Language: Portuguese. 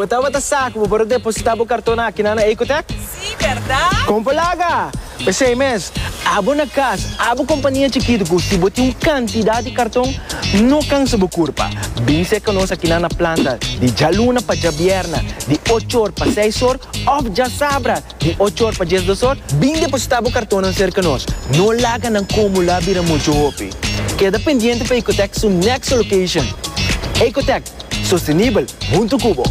botava da saco, para depositar o cartão aqui na Ecotec? Sim, verdade? Compalaga! Pensei, mas, abo na casa, abo companhia chiquita, que se botar uma quantidade de cartão, não cansa a curva. Bem se conosco aqui na planta, de jaluna para javierna, de 8 horas para 6 horas, ou já sabra, de 8 horas para 10 horas, bem depositar o cartão na cerca nós. Não laga não como lá vira muito hopi. Queda pendiente para Ecotec, sua next location. Ecotec, sustentável, junto cubo.